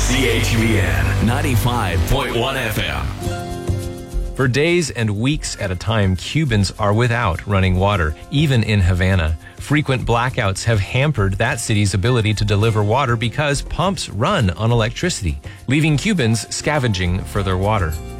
CHVN 95.1 FM. For days and weeks at a time, Cubans are without running water, even in Havana. Frequent blackouts have hampered that city's ability to deliver water because pumps run on electricity, leaving Cubans scavenging for their water.